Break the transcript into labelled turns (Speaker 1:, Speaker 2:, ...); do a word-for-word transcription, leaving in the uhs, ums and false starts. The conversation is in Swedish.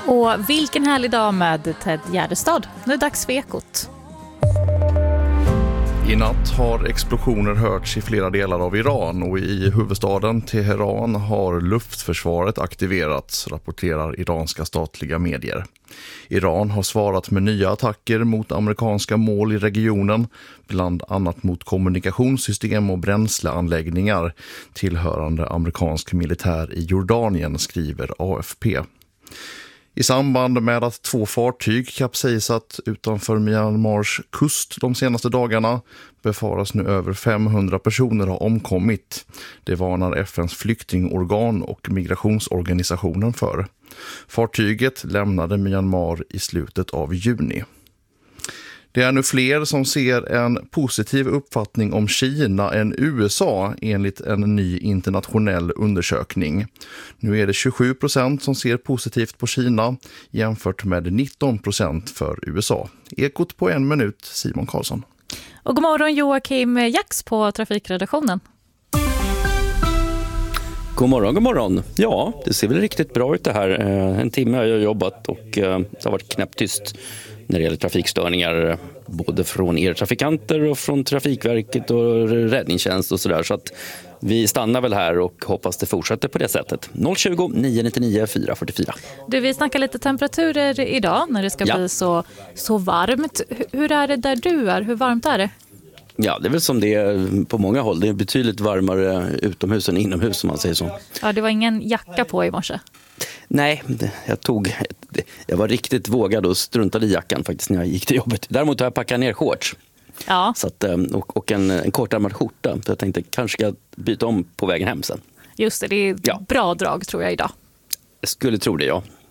Speaker 1: Och vilken härlig dag med Ted Gärdestad. Nu är det dags för Ekot.
Speaker 2: I natt har explosioner hörts i flera delar av Iran och i huvudstaden Teheran har luftförsvaret aktiverats, rapporterar iranska statliga medier. Iran har svarat med nya attacker mot amerikanska mål i regionen, bland annat mot kommunikationssystem och bränsleanläggningar tillhörande amerikansk militär i Jordanien, skriver A F P. I samband med att två fartyg kapsejsat utanför Myanmars kust de senaste dagarna befaras nu över femhundra personer ha omkommit. Det varnar F N:s flyktingorgan och migrationsorganisationen för. Fartyget lämnade Myanmar i slutet av juni. Det är nu fler som ser en positiv uppfattning om Kina än U S A enligt en ny internationell undersökning. Nu är det tjugosju procent som ser positivt på Kina jämfört med nitton procent för U S A. Ekot på en minut, Simon Karlsson.
Speaker 1: Och god morgon Joakim Jax på trafikredaktionen.
Speaker 3: God morgon, god morgon. Ja, det ser väl riktigt bra ut det här. En timme har jag jobbat och det har varit knäpptyst när det gäller trafikstörningar, både från er trafikanter och från Trafikverket och räddningstjänst och sådär. Så att vi stannar väl här och hoppas det fortsätter på det sättet. noll tjugo, nio nittionio, fyra fyrtiofyra.
Speaker 1: Du, vi snackar lite temperaturer idag när det ska ja. bli så, så varmt. Hur är det där du är? Hur varmt är det?
Speaker 3: Ja, det är väl som det är på många håll. Det är betydligt varmare utomhus än inomhus, som man säger så.
Speaker 1: Ja, det var ingen jacka på i morse.
Speaker 3: Nej, jag tog jag var riktigt vågad och struntade i jackan faktiskt när jag gick till jobbet. Däremot har jag packat ner shorts.
Speaker 1: Ja.
Speaker 3: Så att, och, och en, en kortärmad skjorta. Så jag tänkte kanske ska jag byta om på vägen hem sen.
Speaker 1: Just det, det är ett ja. bra drag tror jag idag.
Speaker 3: Jag skulle tro det, ja.